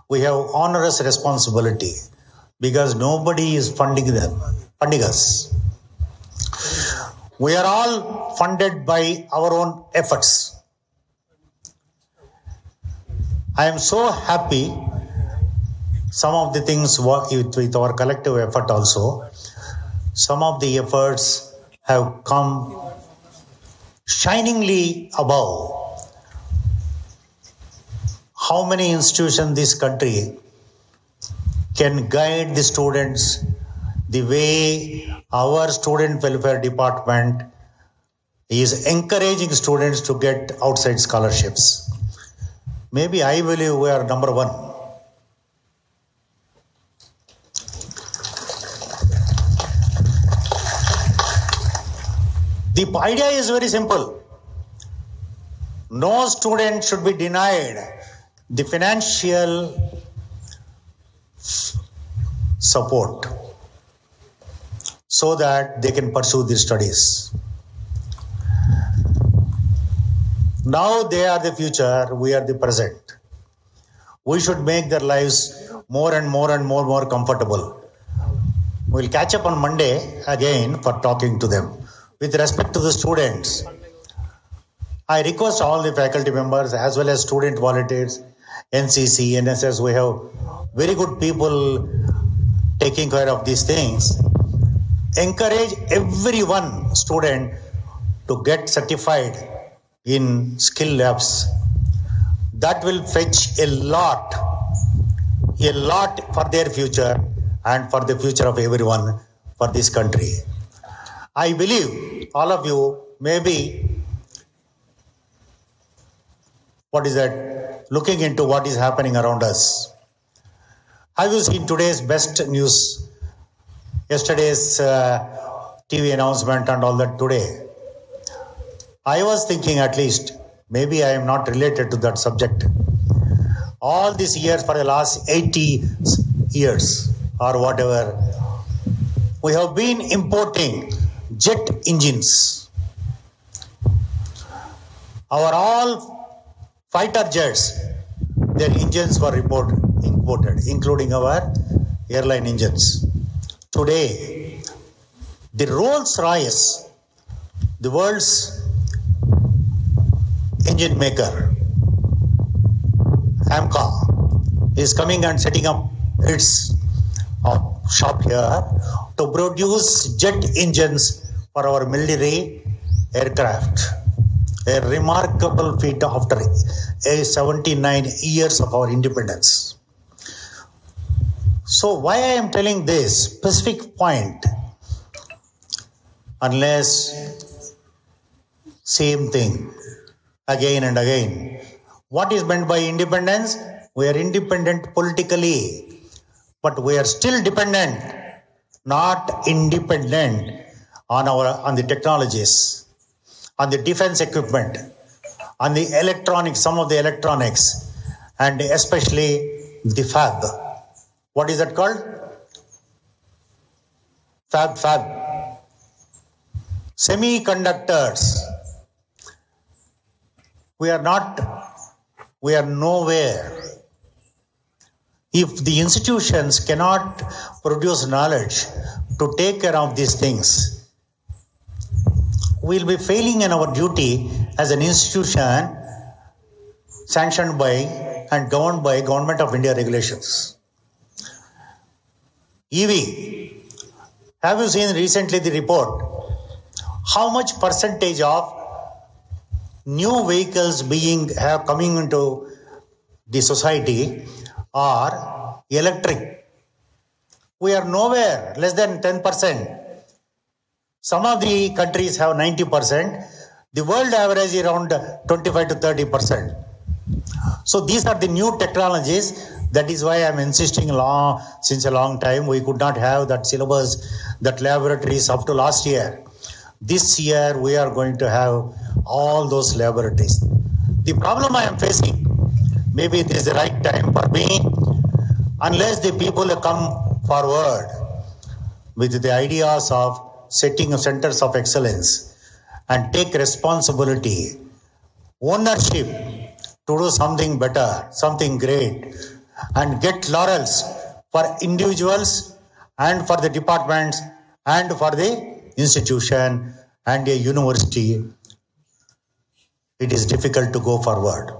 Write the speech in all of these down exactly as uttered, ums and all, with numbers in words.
we have onerous responsibility because nobody is funding them, funding us. We are all funded by our own efforts. I am so happy some of the things work with, with our collective effort also. Some of the efforts have come shiningly above. How many institutions in this country can guide the students the way our student welfare department is encouraging students to get outside scholarships? Maybe I believe we are number one. The idea is very simple. No student should be denied the financial support so that they can pursue their studies. Now they are the future, we are the present. We should make their lives more and more and more and more comfortable. We'll catch up on Monday again for talking to them. With respect to the students, I request all the faculty members as well as student volunteers, N C C, N S S, we have very good people taking care of these things. Encourage every one student to get certified in skill labs. That will fetch a lot, a lot for their future and for the future of everyone for this country. I believe all of you may be, what is that, looking into what is happening around us. Have you seen today's best news, yesterday's uh, T V announcement and all that today? I was thinking at least, maybe I am not related to that subject. All these years for the last eighty years or whatever, we have been importing jet engines. Our all fighter jets, their engines were report, imported, including our airline engines. Today, the Rolls-Royce, the world's engine maker, AMCA, is coming and setting up its uh, shop here to produce jet engines for our military aircraft. A remarkable feat after a seventy-nine years of our independence. So why I am telling this specific point, unless same thing again and again. What is meant by independence? We are independent politically, but we are still dependent, not independent on our on the technologies, on the defense equipment, on the electronics, some of the electronics, and especially the fab. What is that called? Fab, fab. Semiconductors. We are not, we are nowhere. If the institutions cannot produce knowledge to take care of these things, we will be failing in our duty as an institution sanctioned by and governed by Government of India regulations. E V. Have you seen recently the report? How much percentage of new vehicles being have coming into the society are electric? We are nowhere, less than ten percent. Some of the countries have ninety percent. The world average is around twenty-five to thirty percent. So these are the new technologies. That is why I am insisting long, since a long time. We could not have that syllabus, that laboratories up to last year. This year we are going to have all those laboratories. The problem I am facing, maybe this is the right time for me, unless the people come forward with the ideas of setting centers of excellence and take responsibility, ownership to do something better, something great, and get laurels for individuals and for the departments and for the institution and a university, it is difficult to go forward.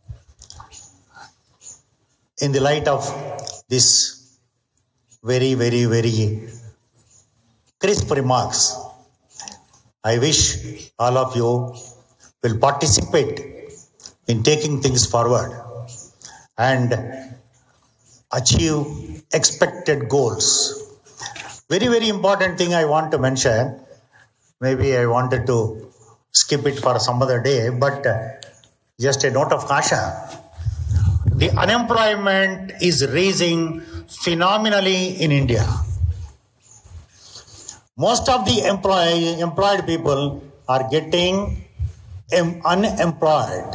In the light of this very, very, very crisp remarks, I wish all of you will participate in taking things forward and achieve expected goals. Very, very important thing I want to mention. Maybe I wanted to skip it for some other day, but uh, just a note of caution. The unemployment is rising phenomenally in India. Most of the employ, employed people are getting em- unemployed.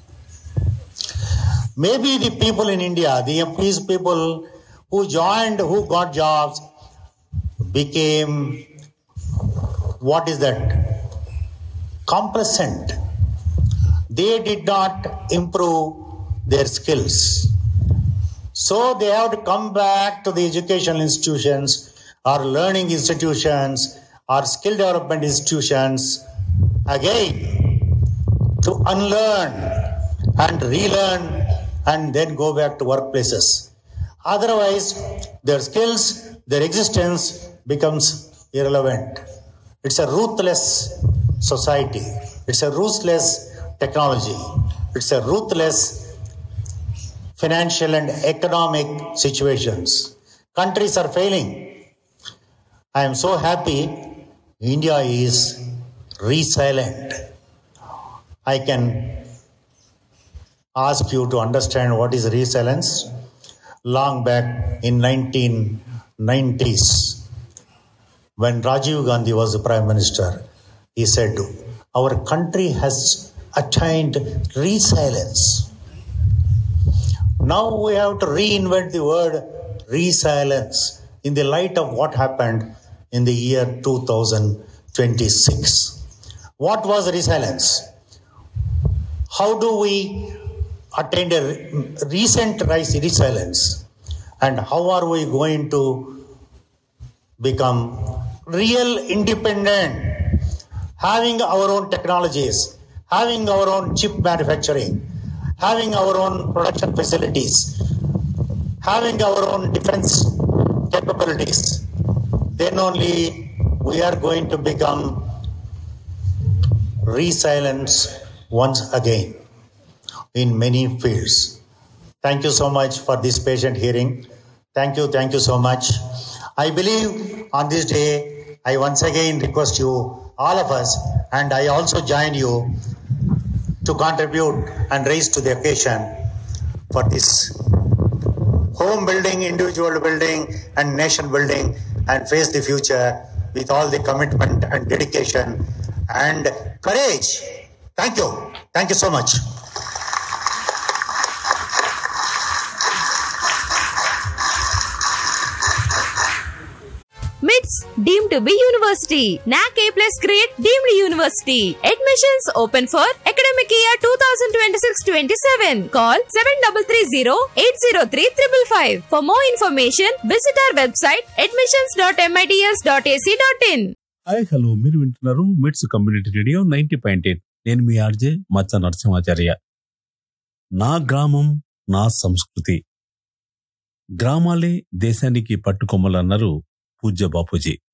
Maybe the people in India, the these people who joined, who got jobs, became, what is that? Complacent. They did not improve their skills. So they have to come back to the educational institutions or learning institutions or skill development institutions again to unlearn and relearn and then go back to workplaces. Otherwise, their skills, their existence becomes irrelevant. It's a ruthless society. It's a ruthless technology. It's a ruthless financial and economic situations. Countries are failing. I am so happy India is resilient. I can ask you to understand what is resilience. Long back in nineteen nineties, when Rajiv Gandhi was the Prime Minister, he said, our country has attained resilience. Now we have to reinvent the word resilience in the light of what happened in the year two thousand twenty-six. What was resilience? How do we attain a recent resilience? And how are we going to become real independent, having our own technologies, having our own chip manufacturing, having our own production facilities, having our own defense capabilities? Then only we are going to become resilient once again in many fields. Thank you so much for this patient hearing. Thank you, thank you so much. I believe on this day, I once again request you, all of us, and I also join you to contribute and raise to the occasion for this home building, individual building, and nation building, and face the future with all the commitment and dedication and courage. Thank you. Thank you so much. M I T S deemed to be university. N A C A plus grade deemed university. Admissions open for academic year twenty twenty-six twenty-seven. Call seven three three zero eight zero three five five five. For more information, visit our website admissions dot mits dot a c dot in. Hi hello, మీరు వింటున్నారు మిట్స్ community radio ninety point eight. నేను మీ RJ మచ్చ నరసింహాచార్య. నా గ్రామం నా సంస్కృతి. గ్రామాలే దేశానికి పట్టుకొమ్మలన్నారు పూజ్య బాపూజీ.